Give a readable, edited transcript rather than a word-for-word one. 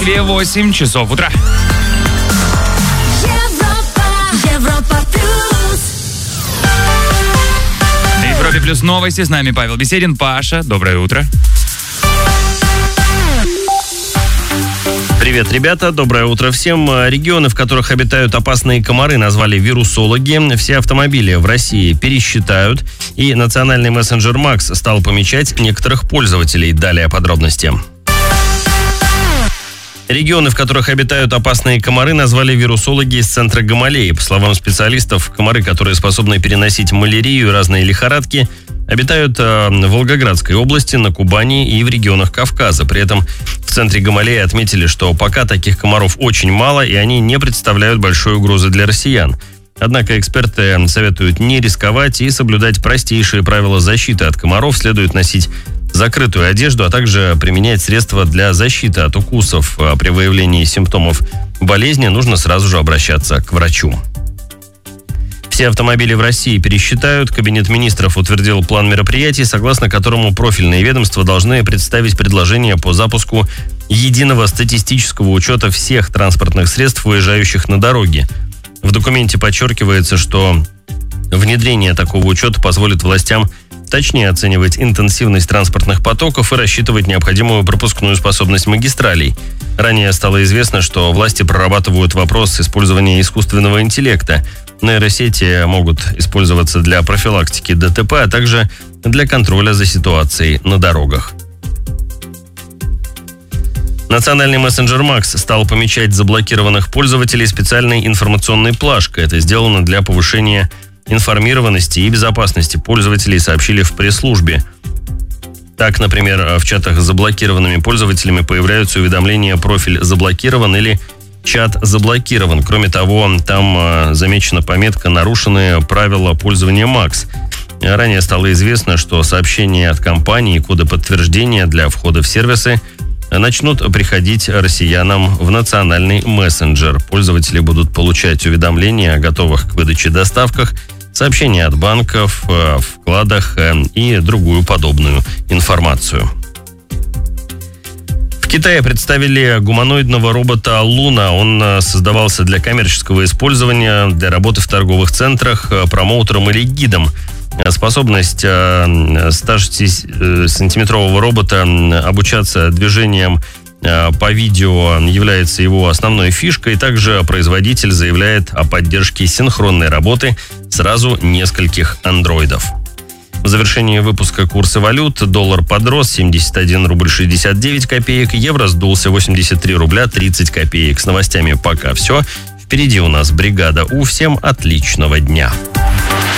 Москве 8 часов утра. Европа плюс. На Европе плюс новости. С нами Павел Беседин. Паша, доброе утро. Привет, ребята, доброе утро всем. Регионы, в которых обитают опасные комары, назвали вирусологи. Все автомобили в России пересчитают. И национальный мессенджер Макс стал помечать некоторых пользователей. Далее подробности. Регионы, в которых обитают опасные комары, назвали вирусологи из центра Гамалеи. По словам специалистов, комары, которые способны переносить малярию и разные лихорадки, обитают в Волгоградской области, на Кубани и в регионах Кавказа. При этом в центре Гамалеи отметили, что пока таких комаров очень мало, и они не представляют большой угрозы для россиян. Однако эксперты советуют не рисковать и соблюдать простейшие правила защиты от комаров. Следует носить закрытую одежду, а также применять средства для защиты от укусов. А при выявлении симптомов болезни нужно сразу же обращаться к врачу. Все автомобили в России пересчитают. Кабинет министров утвердил план мероприятий, согласно которому профильные ведомства должны представить предложение по запуску единого статистического учета всех транспортных средств, выезжающих на дороги. В документе подчеркивается, что внедрение такого учета позволит властям точнее оценивать интенсивность транспортных потоков и рассчитывать необходимую пропускную способность магистралей. Ранее стало известно, что власти прорабатывают вопрос использования искусственного интеллекта. Нейросети могут использоваться для профилактики ДТП, а также для контроля за ситуацией на дорогах. Национальный мессенджер Макс стал помечать заблокированных пользователей специальной информационной плашкой. Это сделано для повышения информированности и безопасности пользователей, сообщили в пресс-службе. Так, например, в чатах с заблокированными пользователями появляются уведомления «Профиль заблокирован» или «Чат заблокирован». Кроме того, там замечена пометка «Нарушены правила пользования Макс». Ранее стало известно, что сообщения от компании и коды подтверждения для входа в сервисы начнут приходить россиянам в национальный мессенджер. Пользователи будут получать уведомления о готовых к выдаче доставках, сообщения от банков, вкладах и другую подобную информацию. В Китае представили гуманоидного робота Луна. Он создавался для коммерческого использования, для работы в торговых центрах, промоутером или гидом. Способность 160-сантиметрового робота обучаться движениям по видео является его основной фишкой. Также производитель заявляет о поддержке синхронной работы сразу нескольких андроидов. В завершении выпуска курсы валют. Доллар подрос 71 рубль 69 копеек. Евро сдулся 83 рубля 30 копеек. С новостями пока все. Впереди у нас бригада У. Всем отличного дня.